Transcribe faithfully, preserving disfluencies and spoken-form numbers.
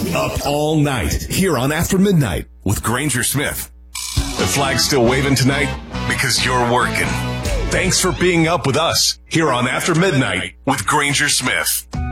Up all night here on After Midnight with Granger Smith. The flag's still waving tonight because you're working. Thanks for being up with us here on After Midnight with Granger Smith.